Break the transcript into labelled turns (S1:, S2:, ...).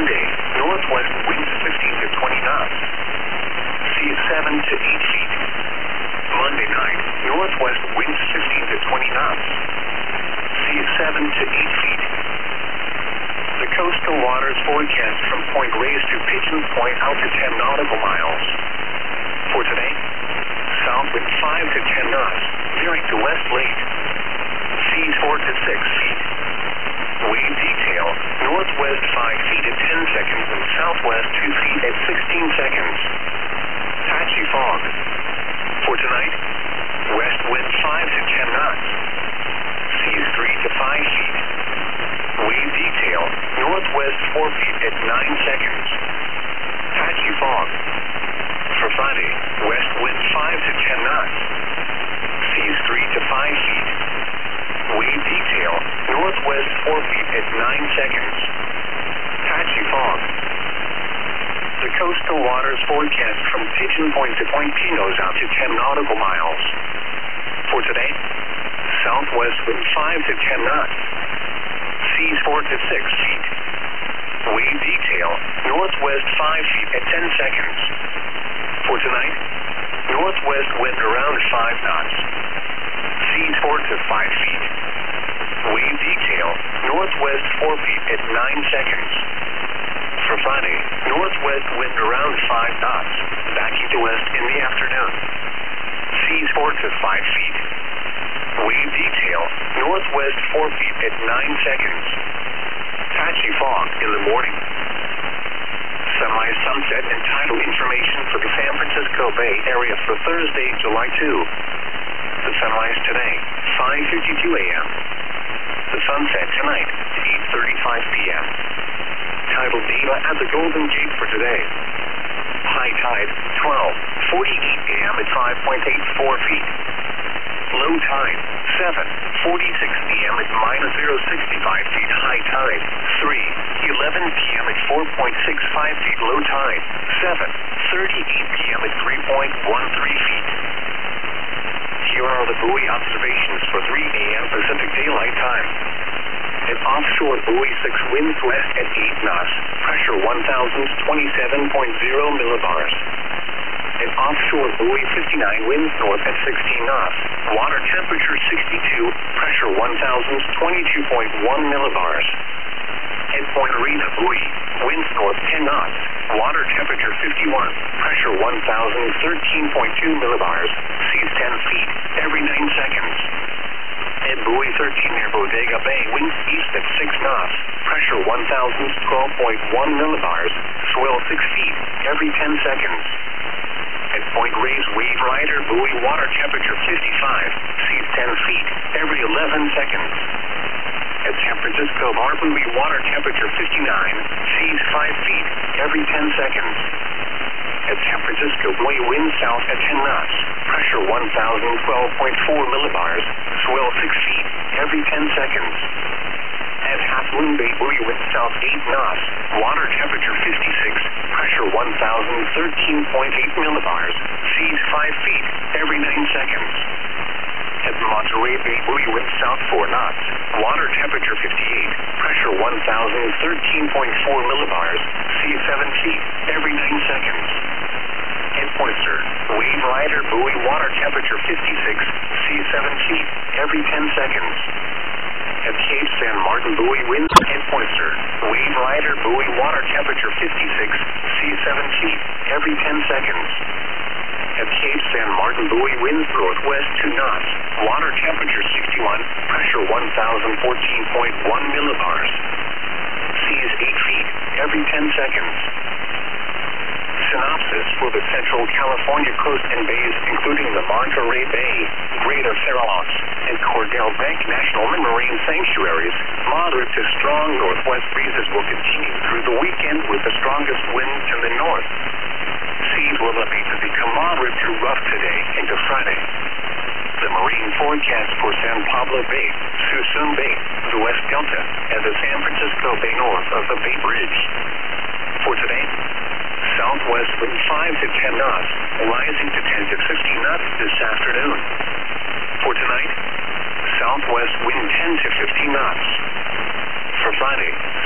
S1: Monday, northwest winds 15 to 20 knots. Seas 7 to 8 feet. Monday night, northwest winds 15 to 20 knots. Seas 7 to 8 feet. The coastal waters forecast from Point Reyes to Pigeon Point out to 10 nautical miles. For today, south wind 5 to 10 knots, veering to west late. Seas 4 to 6 feet. Wave detail, northwest 5 feet at 10 seconds and southwest 2 feet at 16 seconds. Patchy fog. For tonight, west wind 5 to 10 knots. Seas 3 to 5 feet. Wave detail, northwest 4 feet at 9 seconds. Patchy fog. For Friday, west wind 5 to 10 knots. Seas 3 to 5 feet. Wave detail, northwest 4 feet at 9 seconds. Patchy fog. The coastal waters forecast from Pigeon Point to Point Pinos out to 10 nautical miles. For today, southwest wind 5 to 10 knots. Seas 4 to 6 feet. Wave detail, northwest 5 feet at 10 seconds. For tonight, northwest wind around 5 knots. Seas 4 to 5 feet. Wave detail, northwest 4 feet at 9 seconds. For Friday, northwest wind around 5 knots, backing to west in the afternoon. Seas 4 to 5 feet. Wave detail, northwest 4 feet at 9 seconds. Patchy fog in the morning. Semi-sunset and tidal information for the San Francisco Bay Area for Thursday, July 2. The sunrise today, 5:52 a.m. The sunset tonight, 8:35 p.m. Tidal data at the Golden Gate for today. High tide, 12:48 a.m. at 5.84 feet. Low tide, 7:46 p.m. at -0.65 feet. High tide, 3:11 p.m. at 4.65 feet. Low tide, 7:38 p.m. at 3.13 feet. Here are the buoy observations for 3 a.m. Pacific Daylight Time. At offshore buoy 6 winds west at 8 knots, pressure 1,027.0 millibars. At offshore buoy 59 winds north at 16 knots, water temperature 62, pressure 1,022.1 millibars. At Point Arena buoy, winds north 10 knots, water temperature 51, pressure 1,013.2 millibars, seas 10 feet every 9 seconds. At buoy 13 near Bodega Bay, winds east at 6 knots, pressure 1,012.1 millibars, swell 6 feet every 10 seconds. At Point Reyes Wave Rider buoy, water temperature 55, seas 10 feet every 11 seconds. At San Francisco Bar buoy, water temperature 59, seas 5 feet every 10 seconds. At San Francisco buoy, wind south at 10 knots, pressure 1,012.4 millibars, swell 6 feet every 10 seconds. At Half Moon Bay buoy, wind south 8 knots, water temperature 56, pressure 1,013.8 millibars, seas 5 feet every 9 seconds. At Monterey Bay buoy, wind south 4 knots, water temperature 58, pressure 1,013.4 millibars, seas 7 feet every 9 seconds. At Poinsett, Wave Rider buoy, water temperature 56, seas 7 feet every 10 seconds. At Cape San Martin buoy, wind at Poinsett, Wave Rider buoy, water temperature 56, seas 7 feet every 10 seconds. At Cape San Martin buoy, winds northwest 2 knots, water temperature 61, pressure 1,014.1 millibars, seas 8 feet every 10 seconds. Synopsis for the Central California coast and bays, including the Monterey Bay, Greater Farallons, and Cordell Bank National Marine Sanctuaries, moderate to strong northwest breezes will continue through the weekend with the strongest winds in the north. Seas will abate to become moderate to rough today into Friday. The marine forecast for San Pablo Bay, Suisun Bay, the West Delta, and the San Francisco Bay north of the Bay Bridge. For today, southwest wind 5 to 10 knots, rising to 10 to 15 knots this afternoon. For tonight, southwest wind 10 to 15 knots. For Friday,